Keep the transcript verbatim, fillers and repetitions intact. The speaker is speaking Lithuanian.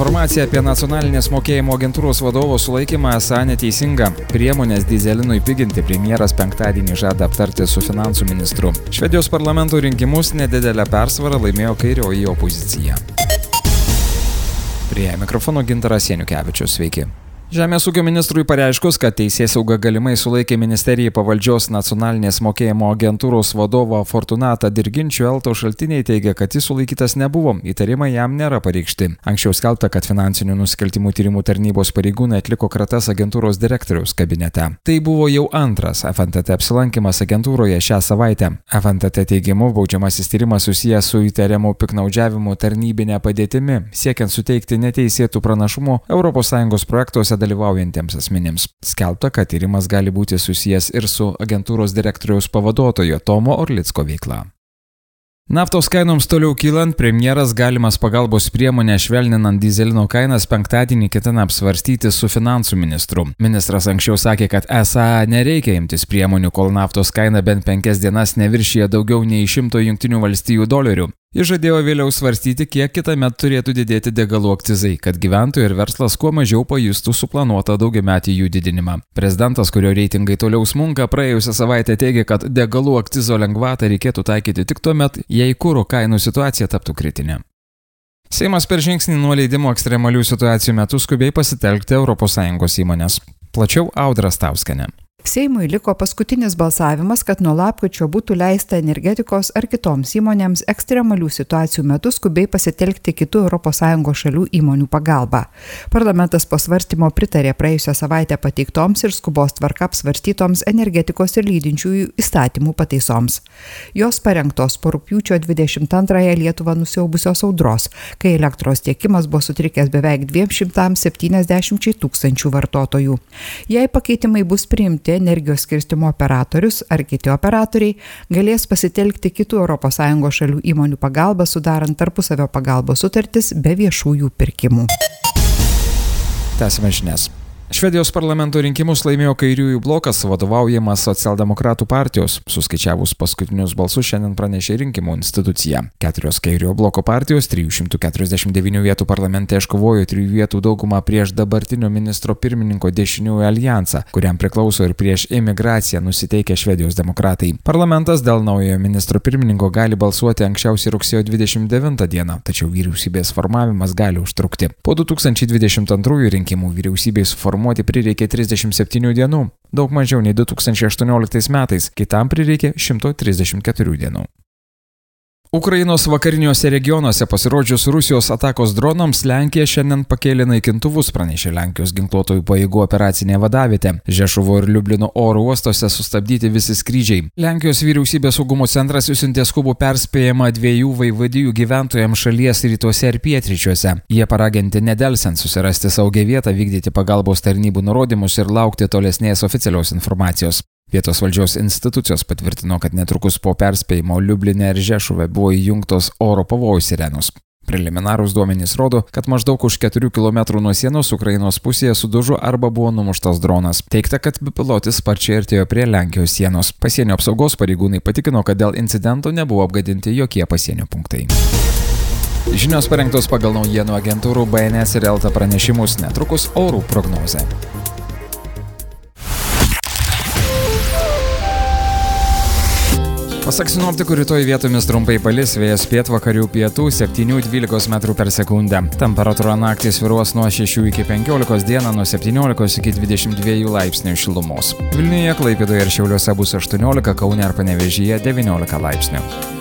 Informacija apie nacionalinės mokėjimo agentūros vadovo sulaikymą esą neteisinga. Priemonės dyzelinui piginti premjeras penktadienį žada aptarti su finansų ministru. Švedijos parlamento rinkimus nedidelę persvarą laimėjo kairioji opozicija. Prie mikrofono Gintaras Janukevičius, sveiki. Žemės ūkio ministrui pareiškus, kad teisėsauga galimai sulaikė ministerijai pavaldžios nacionalinės mokėjimo agentūros vadovą Fortunatą Dirginčių, Elto šaltiniai teigia, kad jis sulaikytas nebuvo, įtarimai jam nėra pareikšti. Anksčiau skelbta, kad finansinių nusikaltimų tyrimų tarnybos pareigūnai atliko kratas agentūros direktoriaus kabinete. Tai buvo jau antras F N T T apsilankimas agentūroje šią savaitę. F N T T teigimu baudžiamasis tyrimas susijęs su įtariamu piktnaudžiavimu tarnybine padėtimi, siekiant suteikti neteisėtų pranašumų Europos Sąjungos projektuose dalyvaujantiems asmenims. Skelbta, kad tyrimas gali būti susijęs ir su agentūros direktoriaus pavaduotojo Tomo Orlicko veikla. Naftos kainoms toliau kylant, premjeras galimas pagalbos priemonę švelninant dyzelino kainas penktadienį ketina apsvarstyti su finansų ministru. Ministras anksčiau sakė, kad esą nereikia imtis priemonių, kol naftos kaina bent penkias dienas neviršyje daugiau nei šimto jungtinių valstijų dolerių. Jis žadėjo vėliau svarstyti, kiek kitąmet turėtų didėti degalų akcizai, kad gyventojai ir verslas kuo mažiau pajustų suplanuotą daugiametį jų didinimą. Prezidentas, kurio reitingai toliau smunka, praėjusią savaitę teigė, kad degalų akcizo lengvatą reikėtų taikyti tik tuomet, jei kuro kainų situacija taptų kritinė. Seimas per žingsnį nuo leidimo ekstremalių situacijų metu skubiai pasitelkti Europos Sąjungos įmonės. Plačiau Audra Stauskienė. Seimui liko paskutinis balsavimas, kad nuo lapkričio būtų leista energetikos ar kitoms įmonėms ekstremalių situacijų metu skubiai pasitelkti kitų Europos Sąjungos šalių įmonių pagalbą. Parlamentas po svarstymo pritarė praėjusią savaitę pateiktoms ir skubos tvarka apsvarstytoms energetikos ir lydinčiųjų įstatymų pataisoms. Jos parengtos po rugpjūčio dvidešimt antrąją Lietuvą nusiaubusios audros, kai elektros tiekimas buvo sutrikęs beveik dviem šimtams septyniasdešimčiai tūkstančių vartotojų. Jei pakeitimai bus priimti, energijos skirstymo operatorius ar kiti operatoriai galės pasitelkti kitų Europos Sąjungos šalių įmonių pagalbą, sudarant tarpusavio pagalbos sutartis be viešųjų pirkimų. Tęsime žinias. Švedijos parlamento rinkimus laimėjo kairiųjų blokas, vadovaujamas socialdemokratų partijos. Suskaičiavus paskutinius balsus šiandien pranešė rinkimų institucija. Keturios kairiojo bloko partijos trijų šimtų keturiasdešimt devynių vietų parlamente iškovojo trijų vietų daugumą prieš dabartinio ministro pirmininko dešiniųjų aljansą, kuriam priklauso ir prieš imigraciją nusiteikę Švedijos demokratai. Parlamentas dėl naujojo ministro pirmininko gali balsuoti anksčiausiai rugsėjo dvidešimt devintą dieną, tačiau vyriausybės formavimas gali užtrukti. Po du tūkstančiai dvidešimt antrųjų rinkimų vyriausybei suformuoti prireikė trisdešimt septynių dienų, daug mažiau nei du tūkstančiai aštuonioliktais metais, kitam prireikė šimto trisdešimt keturių dienų. Ukrainos vakariniuose regionuose pasirodžius Rusijos atakos dronams, Lenkija šiandien pakėlė naikintuvus, pranešė Lenkijos ginkluotojų pajėgų operacinė vadavietė. Žešuvo ir Liublino oro uostose sustabdyti visi skrydžiai. Lenkijos vyriausybės saugumo centras išsiuntė skubų perspėjimą dviejų vaivadijų gyventojams šalies rytuose ir pietryčiuose. Jie paraginti nedelsiant susirasti saugią vietą, vykdyti pagalbos tarnybų nurodymus ir laukti tolesnės oficialios informacijos. Vietos valdžios institucijos patvirtino, kad netrukus po perspėjimo Liubline ir Žešuve buvo įjungtos oro pavojų sirenos. Preliminarūs duomenys rodo, kad maždaug už keturių kilometrų nuo sienos Ukrainos pusėje sudužo arba buvo numuštas dronas. Teigta, kad bepilotis sparčiai artėjo prie Lenkijos sienos. Pasienio apsaugos pareigūnai patikino, kad dėl incidento nebuvo apgadinti jokie pasienio punktai. Žinios parengtos pagal naujienų agentūrų B N S ir Elta pranešimus, netrukus orų prognozė. Pasak sinoptikų, rytoj vietomis trumpai palis, vėjas pietvakarių pietų septynių dvylikos metrų per sekundę. Temperatūra naktį svyruos nuo šešių iki penkiolikos, dieną nuo septyniolikos iki dvidešimt dviejų laipsnių šilumos. Vilniuje, Klaipėdoje ir Šiauliuose bus aštuoniolika, Kaune ir Panevėžyje devyniolika laipsnių.